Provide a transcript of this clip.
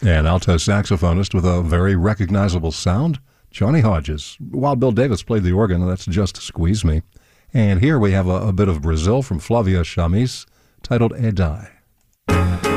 And alto saxophonist with a very recognizable sound, Johnny Hodges. While Bill Davis played the organ, that's Just Squeeze Me. And here we have a bit of Brazil from Flavia Chamis, titled Edai.